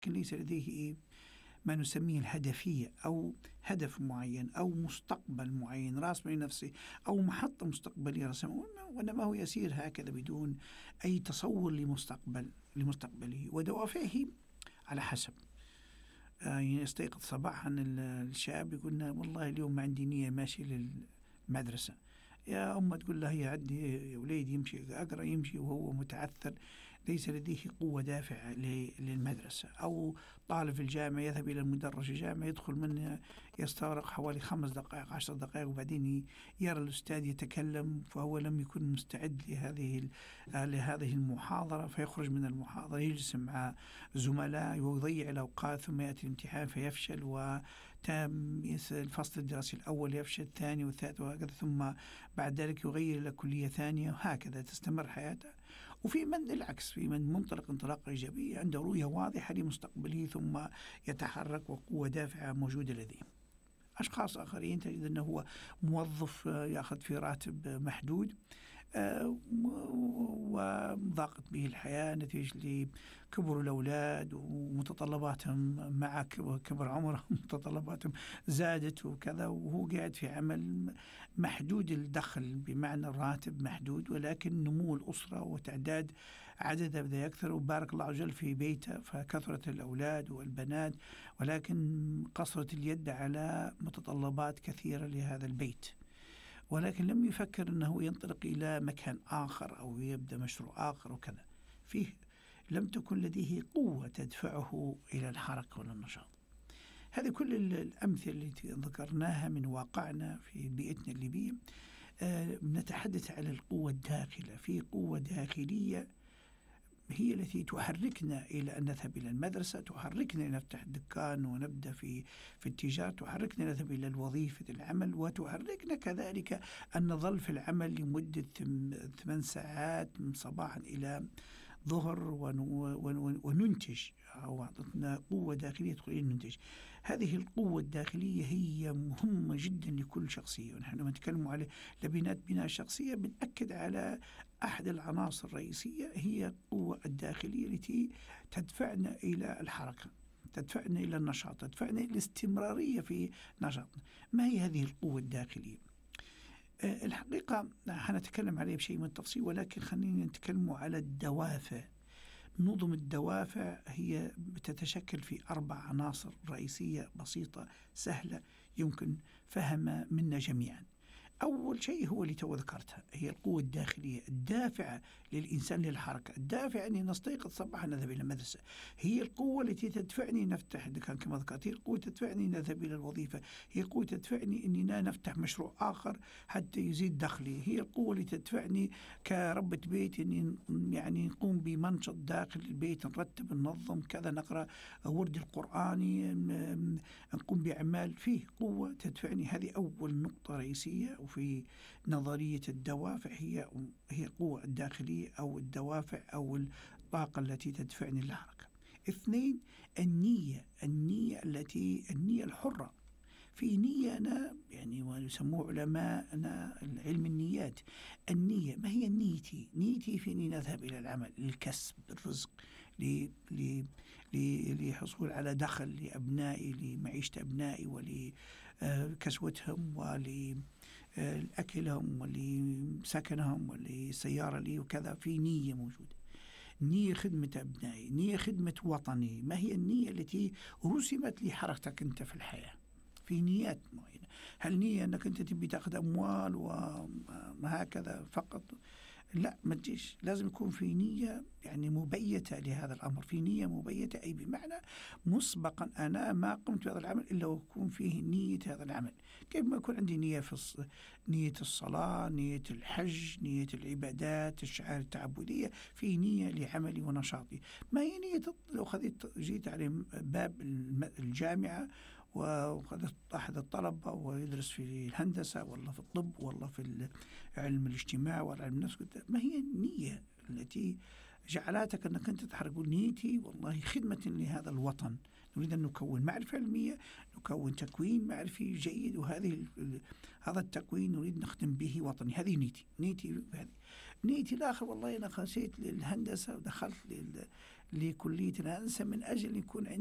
ليس لديه ما نسميه الهدفية أو هدف معين أو مستقبل معين راسم لنفسه أو محطة مستقبلية رسمه، وإنما هو يسير هكذا بدون أي تصور لمستقبله ودوافعه على حسب. يستيقظ صباحا الشاب يقول والله اليوم ما عندي نية ماشي للمدرسة، يا أمه تقول له يا عندي يا وليدي يمشي أقرأ، يمشي وهو متعثر ليس لديه قوة دافعة للمدرسة. أو طالب في الجامعة يذهب إلى المدرج الجامعة، يدخل منه يستغرق حوالي 5 دقائق 10 دقائق، وبعدين يرى الأستاذ يتكلم فهو لم يكن مستعد لهذه المحاضرة، فيخرج من المحاضرة يجلس مع زملاء ويضيع الأوقات، ثم يأتي الامتحان فيفشل، وتم الفصل الدراسي الأول يفشل، الثاني والثالث وهكذا، ثم بعد ذلك يغير إلى كلية ثانية، وهكذا تستمر حياته. وفي من العكس، في من منطلق انطلاقة إيجابية عنده رؤية واضحة لمستقبله ثم يتحرك وقوة دافعة موجودة لديه. أشخاص آخرين تجد أنه هو موظف يأخذ في راتب محدود وضاقت به الحياة نتيجة لكبر الأولاد ومتطلباتهم مع كبر عمرهم متطلباتهم زادت وكذا، وهو قاعد في عمل محدود الدخل بمعنى الراتب محدود، ولكن نمو الأسرة وتعداد عددها بدأ يكثر، وبارك الله عز وجل في بيته فكثرت الأولاد والبنات، ولكن قصرت اليد على متطلبات كثيرة لهذا البيت، ولكن لم يفكر أنه ينطلق إلى مكان آخر أو يبدأ مشروع آخر وكذا. فيه لم تكن لديه قوة تدفعه إلى الحركة والنشاط. هذه كل الأمثلة التي ذكرناها من واقعنا في بيئتنا الليبية. نتحدث على القوة الداخلة. في قوة داخلية هي التي تحركنا إلى أن نذهب إلى المدرسة، تحركنا إلى نفتح دكان ونبدأ في التجارة، تحركنا نذهب إلى الوظيفة العمل، وتحركنا كذلك أن نظل في العمل لمدة 8 ساعات من صباحا إلى ظهر وننتج، أو أعطتنا قوة داخلية تخلينا ننتج. هذه القوة الداخلية هي مهمة جدا لكل شخصية، ونحن لما نتكلم على لبنات بناء الشخصية بنأكد على أحد العناصر الرئيسية، هي القوة الداخلية التي تدفعنا إلى الحركة، تدفعنا إلى النشاط، تدفعنا إلى الاستمرارية في نشاطنا. ما هي هذه القوة الداخلية؟ الحقيقة حنتكلم عليه بشيء من التفصيل، ولكن خلينا نتكلم على الدوافع. نظم الدوافع هي تتشكل في 4 عناصر رئيسية بسيطة سهلة يمكن فهمها منا جميعا. أول شيء هو اللي تو ذكرتها، هي القوة الداخلية الدافعة للإنسان للحركة، الدافع أني نستيقظ صباحا نذهب إلى المدرسة، هي القوة التي تدفعني نفتح دكان كما ذكرت، هي القوة تدفعني نذهب إلى الوظيفة، هي القوة تدفعني أننا نفتح مشروع آخر حتى يزيد دخلي، هي القوة اللي تدفعني كربة بيت أني يعني نقوم بمنشط داخل البيت، نرتب ننظم كذا، نقرأ ورد القرآني، نقوم بأعمال، فيه قوة تدفعني. هذه أول نقطة رئيسية. وفي نظرية الدوافع هي القوة الداخلية أو الدوافع أو الطاقة التي تدفعني للحركة. 2 النية النية الحرة. في نية أنا يعني ويسموه علماء علم النيات. النية ما هي نيتي في أني نذهب إلى العمل للكسب الرزق، لحصول على دخل لأبنائي، لمعيشة أبنائي ولكسوتهم ولأكلهم ولسكنهم ولسيارة لي وكذا. في نية موجودة، نية خدمة أبنائي، نية خدمة وطني. ما هي النية التي رسمت لحركتك أنت في الحياة؟ في نيات معينة. هل نية أنك أنت تبي تأخذ أموال وهكذا فقط؟ لا، ما تجيش. لازم يكون في نية يعني مبيتة لهذا الأمر، في نية مبيتة، أي بمعنى مسبقا أنا ما قمت بهذا العمل إلا ويكون فيه نية هذا العمل. كيف ما يكون عندي نية في نية الصلاة، نية الحج، نية العبادات، الشعائر التعبدية، في نية لعملي ونشاطي. ما هي نية لو جيت على باب الجامعة وخذت أحد الطلبة ويدرس في الهندسة ولا في الطب ولا في علم الاجتماع ولا علم النفس، ما هي النية التي جعلتك أنك أنت تحرك؟ نيتي والله خدمة لهذا الوطن، نريد أن نكون معرفة علمية، نكون تكوين معرفي جيد، هذا التكوين نريد نخدم به وطني. هذه نيتي هذه. نيتي الآخر والله أنا خشيت للهندسة ودخلت لكلية الهندسة من أجل يكون